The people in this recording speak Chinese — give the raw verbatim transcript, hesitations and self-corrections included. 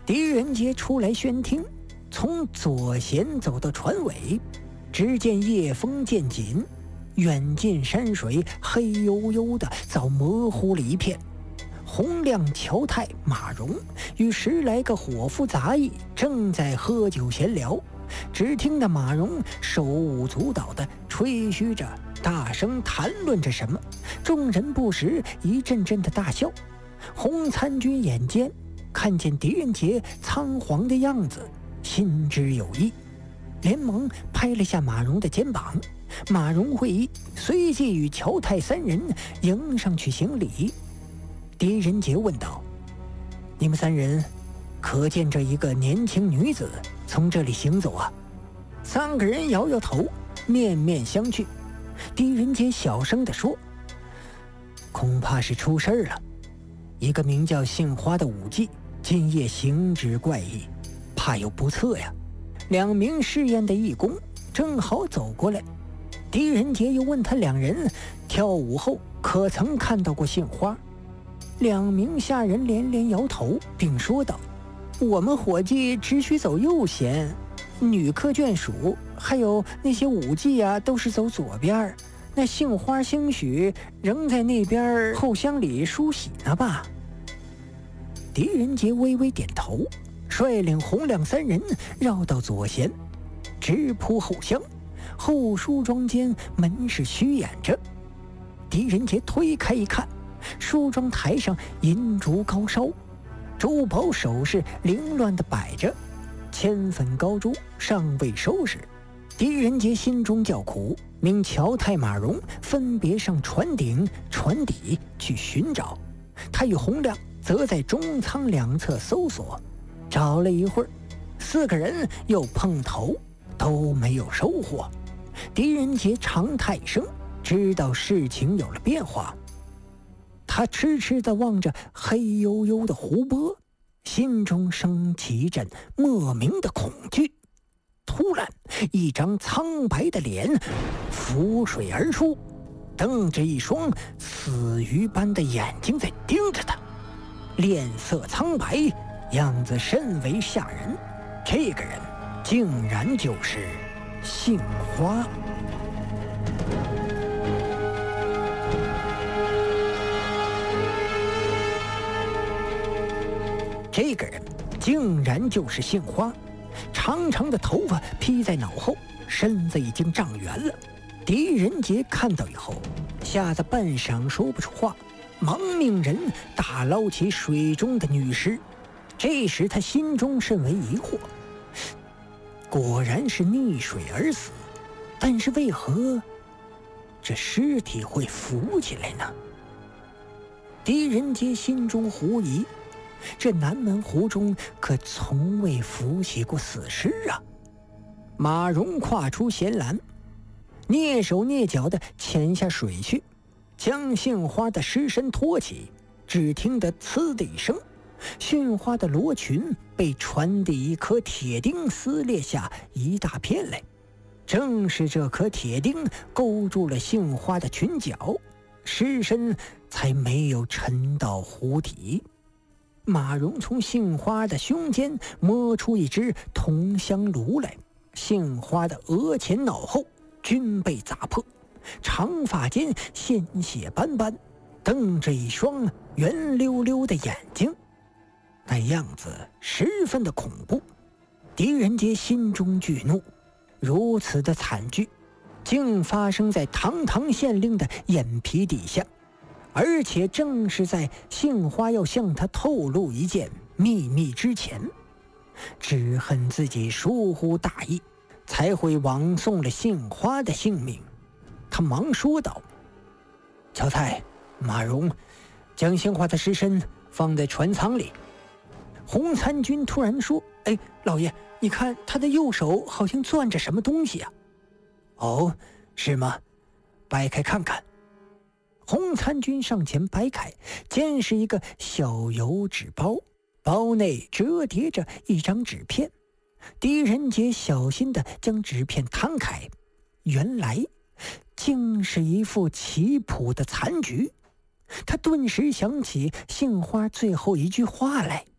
狄仁杰出来宣听，从左舷走到船尾，只见夜风渐紧，远近山水黑黝黝的，早模糊了一片。洪亮、乔泰、马荣与十来个伙夫杂役正在喝酒闲聊，只听得马荣手舞足蹈地吹嘘着，大声谈论着什么，众人不时一阵阵的大笑。洪参军眼尖，看见狄仁杰仓皇的样子，心知有意，连忙拍了下马荣的肩膀。马荣会意，随即与乔泰三人迎上去行礼。狄仁杰问道：“你们三人可见这一个年轻女子从这里行走啊？”三个人摇摇头，面面相觑。狄仁杰小声地说：“恐怕是出事了。一个名叫杏花的武妓今夜行止怪异，怕有不测呀。”两名试验的义工正好走过来，狄仁杰又问他两人跳舞后可曾看到过杏花。两名下人连连摇头，并说道：“我们伙计只许走右舷，女客眷属还有那些舞妓啊，都是走左边。那杏花兴许仍在那边后厢里梳洗呢吧？”狄仁杰微微点头，率领洪亮三人绕到左舷，直扑后厢。后梳妆间门是虚掩着，狄仁杰推开一看，梳妆台上银烛高烧，珠宝首饰凌乱地摆着，铅粉膏珠尚未收拾。狄仁杰心中叫苦，命乔泰、马荣分别上船顶、船底去寻找，他与洪亮则在中舱两侧搜索。找了一会儿，四个人又碰头，都没有收获。狄仁杰长叹一声，知道事情有了变化。他痴痴地望着黑黝黝的湖泊，心中升起一阵莫名的恐惧。突然，一张苍白的脸浮水而出，瞪着一双死鱼般的眼睛在盯着他，脸色苍白，样子甚为吓人。这个人竟然就是杏花。这个人竟然就是杏花，长长的头发披在脑后，身子已经胀圆了。狄仁杰看到以后，吓得半晌说不出话，忙命人打捞起水中的女尸。这时他心中甚为疑惑，果然是溺水而死，但是为何这尸体会浮起来呢？狄仁杰心中狐疑，这南门湖中可从未浮起过死尸啊！马荣跨出舷栏，蹑手蹑脚地潜下水去，将杏花的尸身托起。只听得呲的一声，杏花的罗裙被船底一颗铁钉撕裂下一大片来。正是这颗铁钉勾住了杏花的裙角，尸身才没有沉到湖底。马荣从杏花的胸间摸出一只铜香炉来，杏花的额前脑后均被砸破，长发间鲜血斑斑，瞪着一双圆溜溜的眼睛，那样子十分的恐怖。狄仁杰心中惧怒，如此的惨剧竟发生在堂堂县令的眼皮底下，而且正是在杏花要向他透露一件秘密之前。只恨自己疏忽大意，才会枉送了杏花的性命。他忙说道：“乔泰、马荣，将杏花的尸身放在船舱里。”洪参军突然说：“哎，老爷，你看他的右手好像攥着什么东西啊？”“哦，是吗？掰开看看。”洪参军上前掰开，见是一个小油纸包，包内折叠着一张纸片。狄仁杰小心地将纸片摊开，原来竟是一副棋谱的残局。他顿时想起杏花最后一句话来：